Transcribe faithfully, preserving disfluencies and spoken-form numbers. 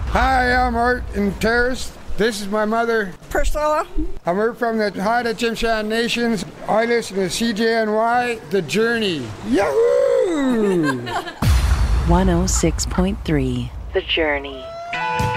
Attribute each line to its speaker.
Speaker 1: Hi, I'm Art in Terrace. This is my mother,
Speaker 2: Priscilla.
Speaker 1: And we're from the Haida Tsimshian Nations. I listen to C J N Y, The Journey. Yahoo!
Speaker 3: one oh six point three The Journey.